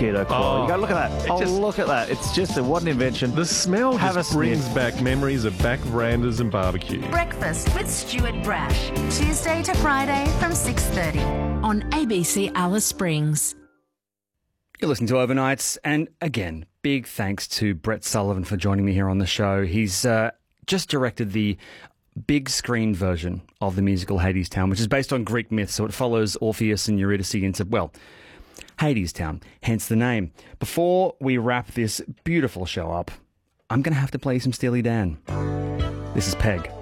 mosquito coil. You go, look at that. Look at that. It's just what an invention. The smell Have just a brings sniff. back memories of back verandas and barbecues. Breakfast with Stuart Brash. Tuesday to Friday from 6:30 on ABC Alice Springs. You're listening to Overnights, and again, big thanks to Brett Sullivan for joining me here on the show. He's just directed the big screen version of the musical Hadestown, which is based on Greek myth, so it follows Orpheus and Eurydice into, well, Hadestown, hence the name. Before we wrap this beautiful show up, I'm going to have to play some Steely Dan. This is Peg.